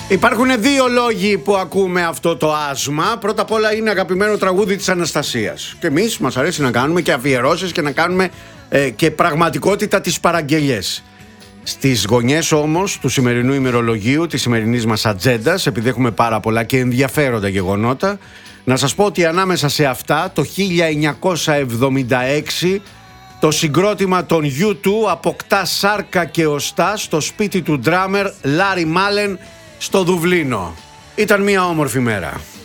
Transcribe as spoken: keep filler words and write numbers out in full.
Υπάρχουν δύο λόγοι που ακούμε αυτό το άσμα. Πρώτα απ' όλα είναι αγαπημένο τραγούδι της Αναστασίας. Και εμείς μας αρέσει να κάνουμε και αφιερώσεις και να κάνουμε ε, και πραγματικότητα τις παραγγελιές. Στις γωνιές όμως του σημερινού ημερολογίου, της σημερινής μας ατζέντας, επειδή έχουμε πάρα πολλά και ενδιαφέροντα γεγονότα, να σας πω ότι ανάμεσα σε αυτά το χίλια εννιακόσια εβδομήντα έξι το συγκρότημα των γιου τού αποκτά σάρκα και οστά στο σπίτι του ντράμερ Λάρι Μάλεν στο Δουβλίνο. Ήταν μια όμορφη μέρα.